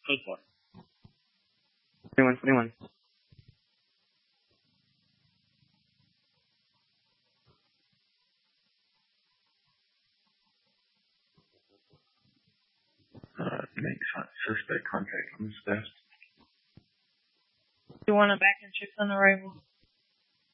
Code 4. 21. Make suspect contact on this best. You want to back and check on arrival?